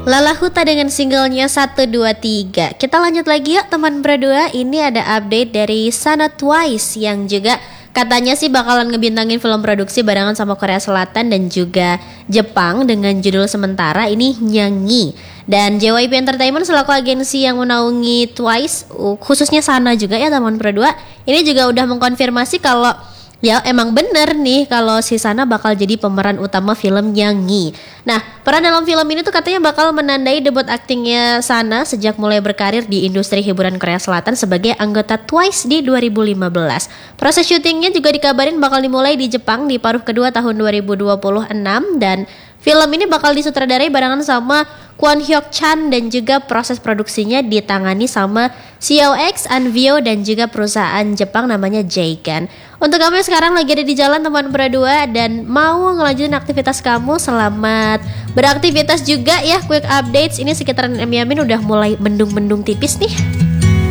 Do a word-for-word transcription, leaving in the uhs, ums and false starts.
Lala Huta dengan singlenya satu dua tiga. Kita lanjut lagi yuk teman berdua. Ini ada update dari Sana Twice yang juga katanya sih bakalan ngebintangin film produksi barengan sama Korea Selatan dan juga Jepang dengan judul sementara ini Nyanyi. Dan J Y P Entertainment selaku agensi yang menaungi Twice, khususnya Sana juga ya teman berdua, ini juga udah mengkonfirmasi kalau ya emang bener nih kalau si Sana bakal jadi pemeran utama film Nyanyi. Nah, peran dalam film ini tuh katanya bakal menandai debut aktingnya Sana sejak mulai berkarir di industri hiburan Korea Selatan sebagai anggota Twice di dua ribu lima belas. Proses syutingnya juga dikabarin bakal dimulai di Jepang di paruh kedua tahun dua ribu dua puluh enam dan film ini bakal disutradarai barengan sama Kwon Hyuk Chan dan juga proses produksinya ditangani sama C O X Anvio dan juga perusahaan Jepang namanya J-Gan. Untuk kamu yang sekarang lagi ada di jalan teman berdua dan mau ngelanjutin aktivitas kamu, selamat beraktivitas juga ya. Quick updates ini sekitaran M Yamin udah mulai mendung-mendung tipis nih.